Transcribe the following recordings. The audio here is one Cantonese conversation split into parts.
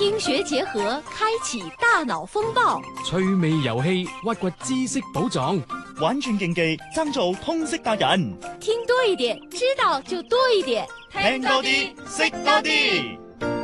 聽學結合，開啟大腦風暴， 趣味遊戲，挖掘知識寶藏， 玩轉競技，爭做通識達人。 聽多一點，知道就多一點， 聽多啲，識多啲。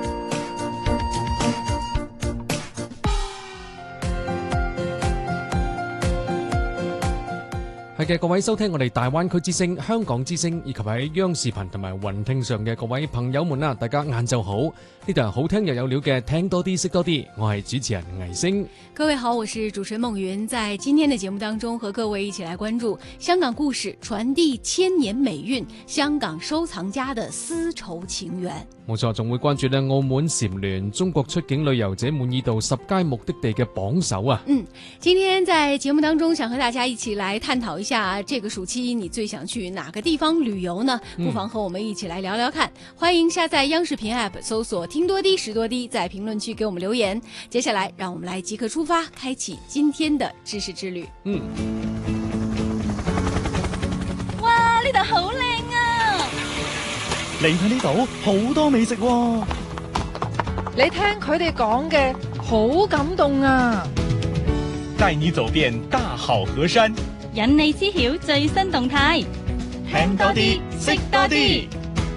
係嘅，各位收聽我哋大灣區之聲、香港之聲，以及喺央視頻同埋雲聽上嘅各位朋友們啊，大家晏晝好！呢度係好聽又有料嘅，聽多啲識多啲，我係主持人倪星。 各位好，我是主持人夢雲，在今天的節目當中，和各位一起來關注香港故事，傳遞千年美韻，香港收藏家的絲綢情緣。 冇錯，仲會關注呢澳門蟬聯中國出境旅遊者滿意度10佳目的地嘅榜首啊！ 今天在節目當中，想和大家一起來探討一下，這個暑期你最想去哪個地方旅遊呢？不妨和我們一起來聊聊看。歡迎下載央視頻 App， 搜索聽多啲識多啲，在評論區給我們留言。接下來，讓我們來即刻出發，開啟今天的知識之旅。 哇，呢度好靚啊！ 嚟睇呢度好多美食喎。 你聽佢哋講嘅好感動啊！ 帶你走遍大好河山， 引你知曉最新動態， 聽多啲，識多啲。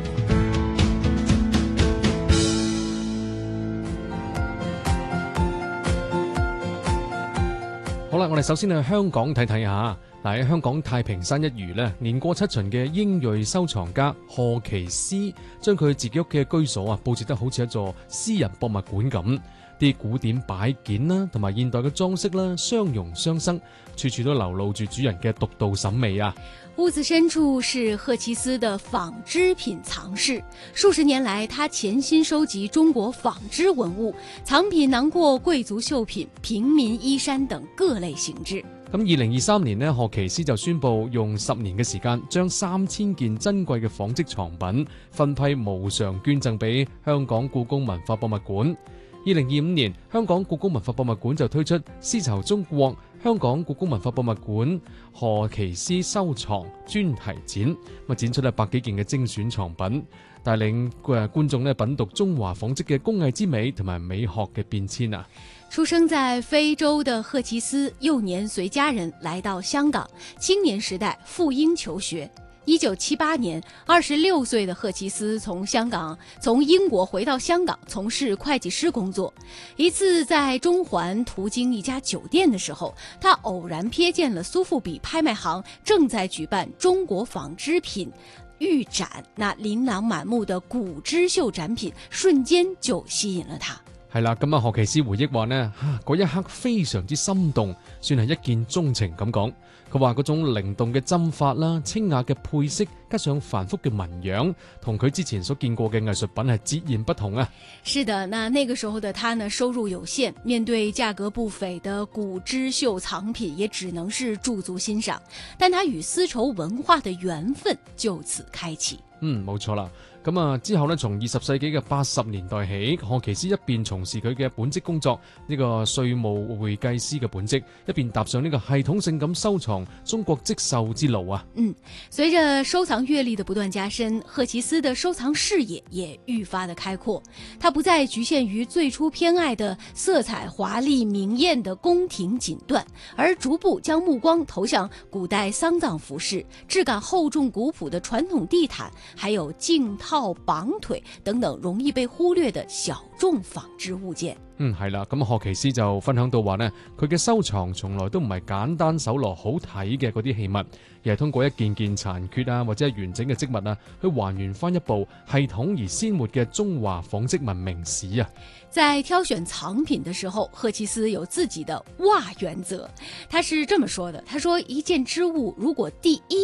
好啦，我哋首先去香港睇睇下。嗱，喺香港太平山一隅咧，年過七旬嘅英銳收藏家賀其思，將佢自己屋企嘅居所佈置得好似一座私人博物館咁，啲古典擺件啦，同埋現代嘅裝飾啦，相融相生，處處都流露住主人嘅獨到審美啊！ 屋子深處是賀其思的紡織品藏室，數十年來，他潛心收集中國紡織文物，藏品囊括貴族繡品、平民衣衫等各類形制。 咁2023年呢，賀其思就宣布用10年嘅時間，將3000件珍貴嘅紡織藏品分批無償捐贈俾香港故宮文化博物館。2025年，香港故宮文化博物館就推出絲綢中國香港故宮文化博物館賀其思收藏專題展，展出100幾件嘅精選藏品，帶領觀眾品讀中華紡織嘅工藝之美同埋美學嘅變遷啊！ 出生在非洲的賀其思，幼年隨家人來到香港，青年時代赴英求學。1978年，26歲的賀其思從英國回到香港，從事會計師工作。一次在中環途經一家酒店的時候，他偶然瞥見了蘇富比拍賣行正在舉辦中國紡織品預展，那琳琅滿目的古織繡展品瞬間就吸引了他。 係啦，咁賀其思回憶話呢，嗰一刻非常之心動，算係一見鍾情咁講。佢話嗰種靈動嘅針法啦、清雅嘅配色，加上繁複嘅紋樣，同佢之前所見過嘅藝術品係截然不同啊！ 是的，那個時候的他呢，收入有限，面對價格不菲的古織繡藏品，也只能是駐足欣賞。但他與絲綢文化的緣分就此開啟。 冇錯啦。咁之後呢，從20世紀嘅80年代起，賀其思一邊從事佢嘅本職工作，呢個稅務會計師嘅本職，一邊踏上呢個系統性咁收藏中國織繡之路啊！ 隨着收藏閱歷的不斷加深，賀其思的收藏視野也愈發的開闊。他不再局限於最初偏愛的色彩華麗明豔的宮廷錦緞，而逐步將目光投向古代喪葬服飾、質感厚重古樸的傳統地毯，還有鏡套綁腿等等容易被忽略的小眾紡織物件。 係啦，咁賀其思就分享到話呢，佢嘅收藏從來都唔係簡單搜羅好睇嘅嗰啲器物，而係通過一件件殘缺啊或者係完整嘅織物啊，去還原翻一部系統而鮮活嘅中華紡織文明史啊。 在挑選藏品的時候，賀其思有自己的挖原則。他是這麼說的，他說一件織物如果第一